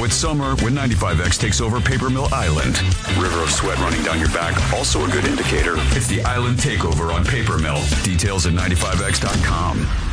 It's summer when 95X takes over Paper Mill Island. River of sweat running down your back, also a good indicator. It's the Island Takeover on Paper Mill. Details at 95X.com.